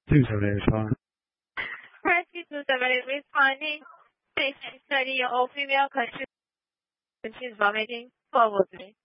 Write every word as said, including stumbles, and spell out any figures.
two seven eight respond. Rescue two seven eight responding. Patient study, your all female country. She's vomiting. Forward, please.